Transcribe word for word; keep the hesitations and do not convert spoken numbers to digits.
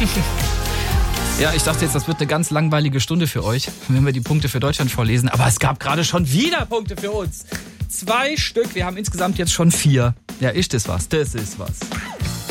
Ja, ich dachte jetzt, das wird eine ganz langweilige Stunde für euch, wenn wir die Punkte für Deutschland vorlesen. Aber es gab gerade schon wieder Punkte für uns. Zwei Stück. Wir haben insgesamt jetzt schon vier. Ja, ist das was? Das ist was.